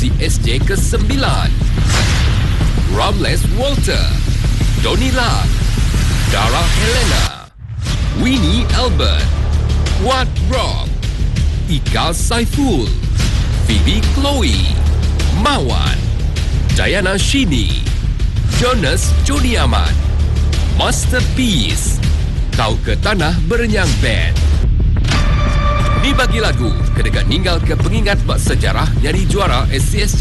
SCSJ ke-9. Ramles Walter, Donnie Lam, Dara Helena, Winnie Albert, Wat Rock, Ika Saiful, Phoebe Chloe, Mawan, Diana Shini, Jonas Joni Ahmad, Masterpiece, Kau ke Tanah Berenyang Band. Ni bagi lagu, kedekat ninggal ke pengingat bak sejarah nyari juara SCSJ